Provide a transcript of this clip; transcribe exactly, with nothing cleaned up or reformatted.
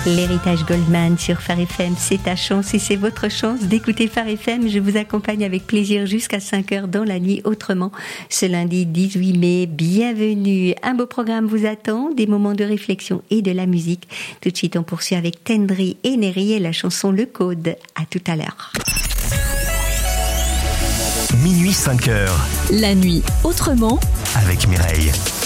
L'héritage Goldman sur Phare F M, c'est ta chance et c'est votre chance d'écouter Phare F M. Je vous accompagne avec plaisir jusqu'à cinq heures dans la nuit autrement. Ce lundi dix-huit mai, bienvenue. Un beau programme vous attend, des moments de réflexion et de la musique. Tout de suite, on poursuit avec Tendry et Neri et la chanson Le Code. À tout à l'heure. Minuit cinq heures. La nuit autrement avec Mireille.